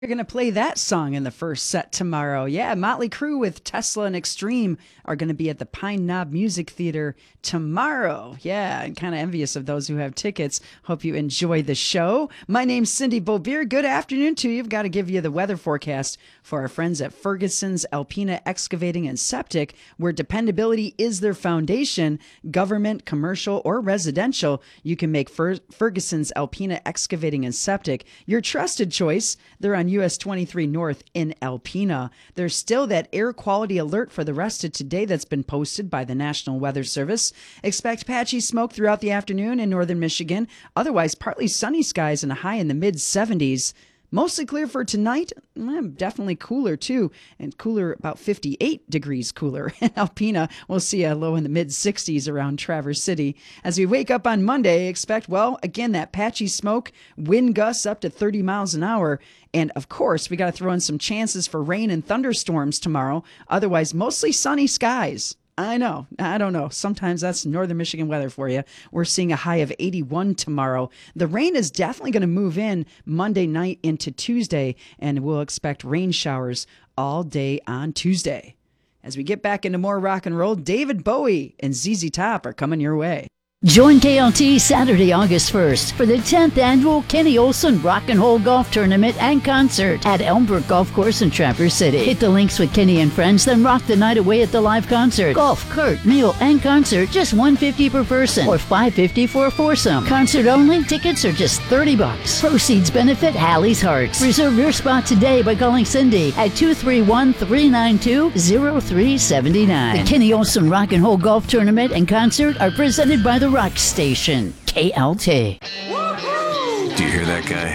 You're going to play that song in the first set tomorrow. Yeah, Motley Crue with Tesla and Extreme are going to be at the Pine Knob Music Theater tomorrow. Yeah, and kind of envious of those who have tickets. Hope you enjoy the show. My name's Cindy Beaubier. Good afternoon to you. I've got to give you the weather forecast for our friends at Ferguson's Alpina Excavating and Septic, where dependability is their foundation. Government, commercial, or residential, you can make Ferguson's Alpina Excavating and Septic your trusted choice. They're on US 23 North in Alpena. There's still that air quality alert for the rest of today that's been posted by the National Weather Service. Expect patchy smoke throughout the afternoon in northern Michigan. Otherwise, partly sunny skies and a high in the mid-70s. Mostly clear for tonight. Definitely cooler, too. And cooler, about 58 degrees cooler. In Alpena, we'll see a low in the mid-60s around Traverse City. As we wake up on Monday, expect, well, again, that patchy smoke, wind gusts up to 30 miles an hour. And, of course, we got to throw in some chances for rain and thunderstorms tomorrow. Otherwise, mostly sunny skies. I know. I don't know. Sometimes that's northern Michigan weather for you. We're seeing a high of 81 tomorrow. The rain is definitely going to move in Monday night into Tuesday, and we'll expect rain showers all day on Tuesday. As we get back into more rock and roll, David Bowie and ZZ Top are coming your way. Join KLT Saturday, August 1st for the 10th annual Kenny Olson Rock and Roll Golf Tournament and Concert at Elmbrook Golf Course in Traverse City. Hit the links with Kenny and friends, then rock the night away at the live concert. Golf, cart, meal, and concert, just $150 per person or $550 for a foursome. Concert only, tickets are just $30. Proceeds benefit Hallie's Hearts. Reserve your spot today by calling Cindy at 231-392-0379. The Kenny Olson Rock and Roll Golf Tournament and Concert are presented by the Rock Station, KLT. Do you hear that guy?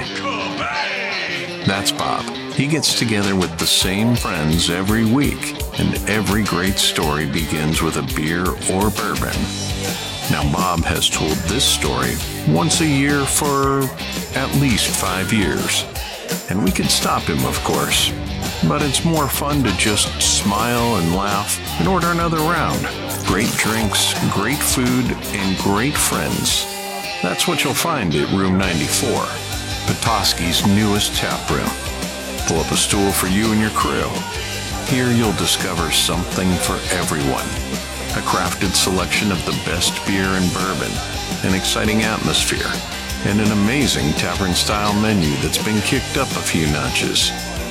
That's Bob. He gets together with the same friends every week, and every great story begins with a beer or bourbon. Now, Bob has told this story once a year for at least 5 years. And we can stop him, of course. But it's more fun to just smile and laugh and order another round. Great drinks, great food, and great friends. That's what you'll find at Room 94, Petoskey's newest tap room. Pull up a stool for you and your crew. Here you'll discover something for everyone. A crafted selection of the best beer and bourbon, an exciting atmosphere, and an amazing tavern-style menu that's been kicked up a few notches.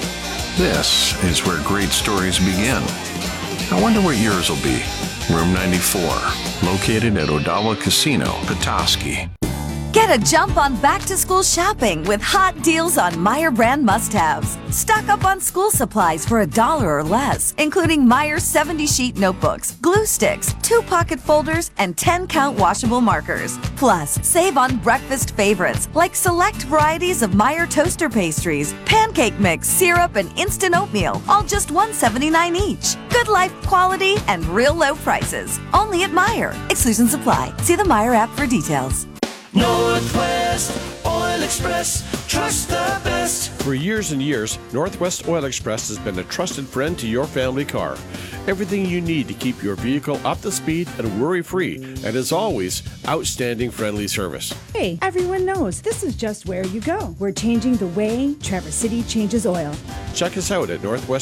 This is where great stories begin. I wonder what yours will be. Room 94, located at Odawa Casino, Petoskey. Get a jump on back-to-school shopping with hot deals on Meijer brand must-haves. Stock up on school supplies for $1 or less, including Meijer 70-sheet notebooks, glue sticks, 2-pocket folders, and 10-count washable markers. Plus, save on breakfast favorites like select varieties of Meijer toaster pastries, pancake mix, syrup, and instant oatmeal, all just $1.79 each. Good life quality and real low prices. Only at Meijer. Exclusions apply. See the Meijer app for details. Northwest Oil Express, trust the best. For years and years, Northwest Oil Express has been a trusted friend to your family car. Everything you need to keep your vehicle up to speed and worry-free, and as always, outstanding friendly service. Hey, everyone knows this is just where you go. We're changing the way Traverse City changes oil. Check us out at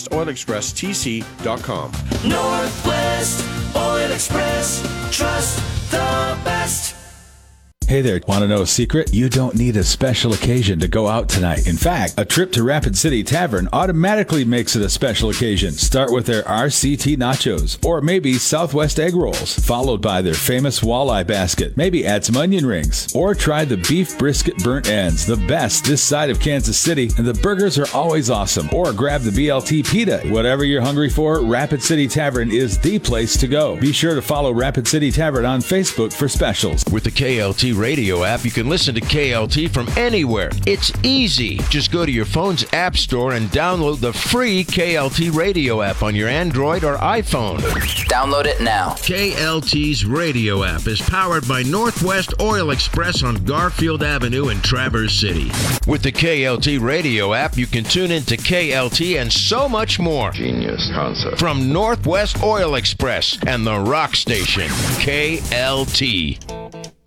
northwestoilexpresstc.com. Northwest Oil Express, trust the best. Hey there, want to know a secret? You don't need a special occasion to go out tonight. In fact, a trip to Rapid City Tavern automatically makes it a special occasion. Start with their RCT nachos, or maybe Southwest egg rolls, followed by their famous walleye basket. Maybe add some onion rings, or try the beef brisket burnt ends, the best this side of Kansas City, and the burgers are always awesome. Or grab the BLT pita. Whatever you're hungry for, Rapid City Tavern is the place to go. Be sure to follow Rapid City Tavern on Facebook for specials. With the KLT radio app, you can listen to KLT from anywhere. It's easy. Just go to your phone's app store and download the free KLT radio app on your Android or iPhone. Download it now. KLT's radio app is powered by Northwest Oil Express on Garfield Avenue in Traverse City. With the KLT radio app, you can tune into KLT and so much more. Genius concept. From Northwest Oil Express and the Rock Station, KLT.